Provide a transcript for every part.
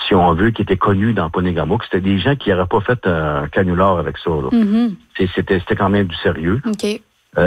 si on veut, qui étaient connus dans Ponégamouk. C'était des gens qui n'auraient pas fait un canular avec ça. Là. Mm-hmm. C'était quand même du sérieux. OK.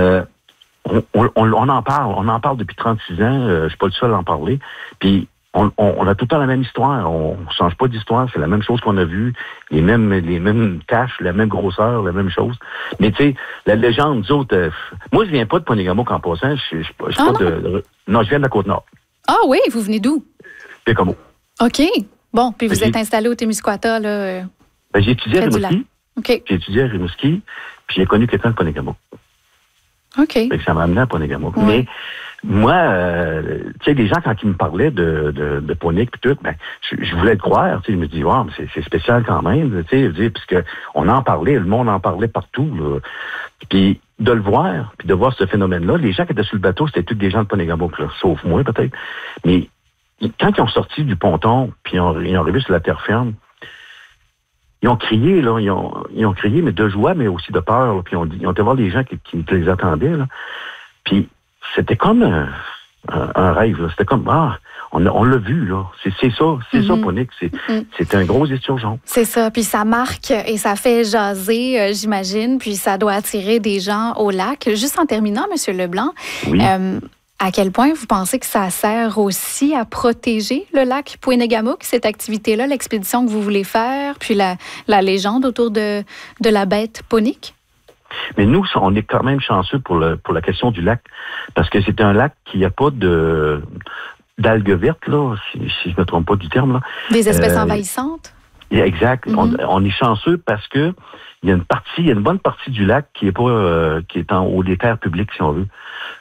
On en parle depuis 36 ans. Je suis pas le seul à en parler. Puis, on a tout le temps la même histoire. On change pas d'histoire. C'est la même chose qu'on a vu. Les mêmes tâches, la même grosseur, la même chose. Mais tu sais, la légende, nous autres... moi, je viens pas de Ponégamouk en passant. Non, je viens de la Côte-Nord. Ah oui, vous venez d'où? Bécomo. OK. Bon, puis vous êtes installé au Témiscouata, là. J'ai étudié à Rimouski. OK. J'ai étudié à Rimouski, puis j'ai connu quelqu'un de Ponégamouk. OK. Fait que ça m'a amené à Ponégamouk. Ouais. Mais moi, tu sais, les gens, quand ils me parlaient de Ponig et tout, ben, je voulais le croire. Tu sais, je me dis, wow, mais c'est spécial quand même, tu sais, puisque on en parlait, le monde en parlait partout, là. Puis de le voir, puis de voir ce phénomène-là, les gens qui étaient sur le bateau, c'était tous des gens de Ponégamouk, là, sauf moi peut-être. Mais quand ils ont sorti du ponton, puis ils ont arrivé sur la terre ferme, ils ont crié, là, ils ont crié, mais de joie, mais aussi de peur, là, puis ils ont été voir les gens qui les attendaient, là. Puis c'était comme un rêve, là. C'était comme, on l'a vu, là. C'est ça, Ponig. C'est un gros esturgeon. C'est ça. Puis ça marque et ça fait jaser, j'imagine. Puis ça doit attirer des gens au lac. Juste en terminant, M. Leblanc, oui. À quel point vous pensez que ça sert aussi à protéger le lac Ponégamouk, cette activité-là, l'expédition que vous voulez faire, puis la légende autour de la bête Ponig? Mais nous, on est quand même chanceux pour la question du lac, parce que c'est un lac qui n'a pas d'algues vertes, là, si je ne me trompe pas du terme. Là. Des espèces envahissantes? Exact. Mm-hmm. On est chanceux parce que il y a une bonne partie du lac qui est pas qui est en haut des terres publiques, si on veut,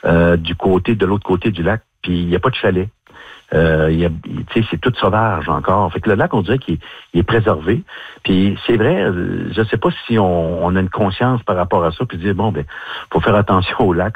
de l'autre côté du lac, puis il n'y a pas de chalet. C'est tout sauvage encore. Fait que le lac, on dirait qu'il est préservé. Puis c'est vrai, je sais pas si on a une conscience par rapport à ça, puis dire bon, ben, faut faire attention au lac.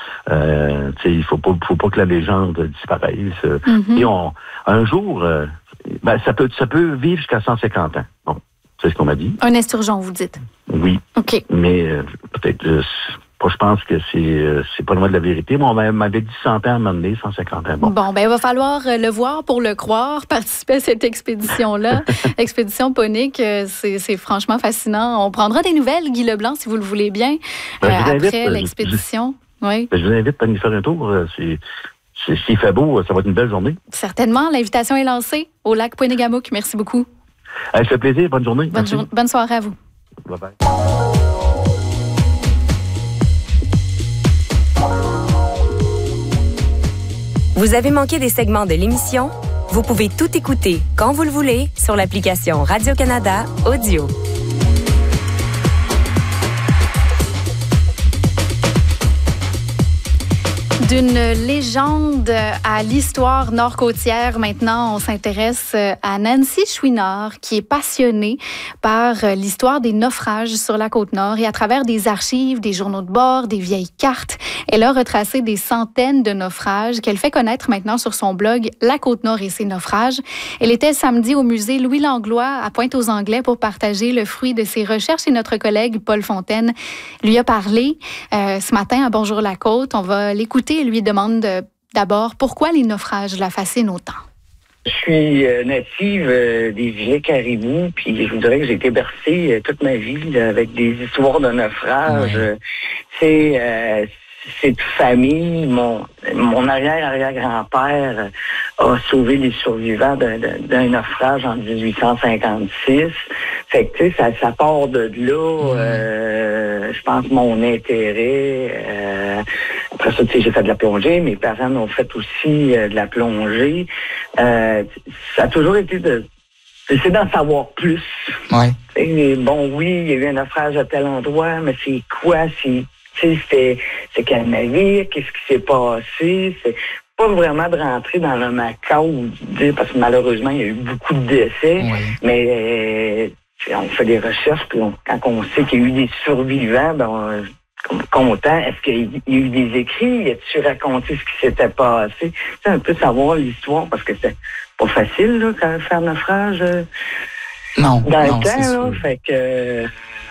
Il faut pas que la légende disparaisse. Mm-hmm. Et un jour, ça peut vivre jusqu'à 150 ans. Bon, c'est ce qu'on m'a dit. Un esturgeon, vous dites. Oui. OK. Mais peut-être. Je pense que c'est pas loin de la vérité. Moi, on m'avait dit 100 ans à un moment donné, 150 ans. Bon, ben il va falloir le voir pour le croire, participer à cette expédition-là. L'expédition Ponig, c'est franchement fascinant. On prendra des nouvelles, Guy Leblanc, si vous le voulez bien, après l'expédition. Oui. Je vous invite à venir faire un tour. S'il fait beau, ça va être une belle journée. Certainement. L'invitation est lancée au lac Ponégamouk. Merci beaucoup. Ça fait plaisir. Bonne journée. Bonne soirée à vous. Bye-bye. Vous avez manqué des segments de l'émission? Vous pouvez tout écouter quand vous le voulez sur l'application Radio-Canada Audio. D'une légende à l'histoire nord-côtière, maintenant, on s'intéresse à Nancy Chouinard, qui est passionnée par l'histoire des naufrages sur la Côte-Nord. Et à travers des archives, des journaux de bord, des vieilles cartes, elle a retracé des centaines de naufrages qu'elle fait connaître maintenant sur son blog « La Côte-Nord et ses naufrages ». Elle était samedi au musée Louis Langlois à Pointe-aux-Anglais pour partager le fruit de ses recherches et notre collègue Paul Fontaine lui a parlé ce matin à Bonjour la Côte. On va l'écouter. Il lui demande d'abord pourquoi les naufrages la fascinent autant. Je suis native des Vieilles Caribous, puis je vous dirais que j'ai été bercée toute ma vie là, avec des histoires de naufrages. Ouais. C'est de famille. Mon arrière-arrière-grand-père a sauvé les survivants d'un naufrage en 1856. Fait que, tu sais, ça part de là. Je pense mon intérêt. Après ça, tu sais, j'ai fait de la plongée. Mes parents ont fait aussi de la plongée. Ça a toujours été d'essayer d'en savoir plus. Ouais. Bon, oui, il y a eu un naufrage à tel endroit, mais c'est quoi? C'est quel navire? Qu'est-ce qui s'est passé? C'est pas vraiment de rentrer dans le macabre, parce que malheureusement, il y a eu beaucoup de décès. Oui. Mais on fait des recherches, puis quand on sait qu'il y a eu des survivants, ben, content. Est-ce qu'il y a eu des écrits? As-tu raconté ce qui s'était passé? C'est un peu savoir l'histoire, parce que c'est pas facile, là, quand faire naufrage dans le temps, là. Fait que...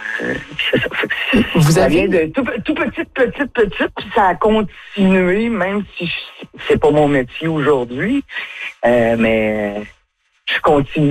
ça vient de tout petite, puis ça a continué, même si c'est pas mon métier aujourd'hui. Mais je continue.